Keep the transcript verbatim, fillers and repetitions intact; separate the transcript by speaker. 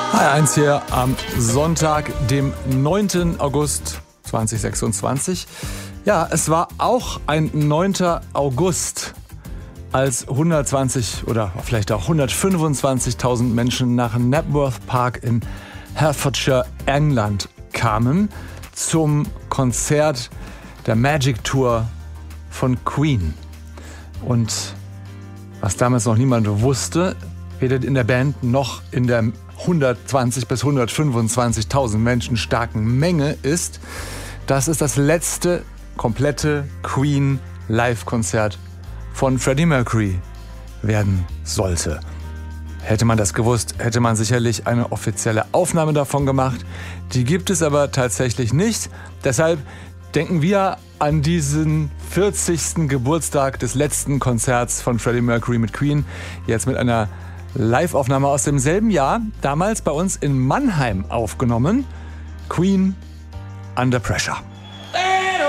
Speaker 1: H eins hier am Sonntag, dem neunten August zweitausendsechsundzwanzig. Ja, es war auch ein neunter August, als hundertzwanzig oder vielleicht auch hundertfünfundzwanzigtausend Menschen nach Knapworth Park in Hertfordshire, England kamen zum Konzert der Magic Tour von Queen. Und was damals noch niemand wusste, weder in der Band noch in der hundertzwanzig bis hundertfünfundzwanzigtausend Menschen starken Menge, ist, dass es das letzte komplette Queen Live-Konzert von Freddie Mercury werden sollte. Hätte man das gewusst, hätte man sicherlich eine offizielle Aufnahme davon gemacht. Die gibt es aber tatsächlich nicht. Deshalb denken wir an diesen vierzigsten Geburtstag des letzten Konzerts von Freddie Mercury mit Queen, jetzt mit einer Live-Aufnahme aus demselben Jahr, damals bei uns in Mannheim aufgenommen. Queen Under Pressure.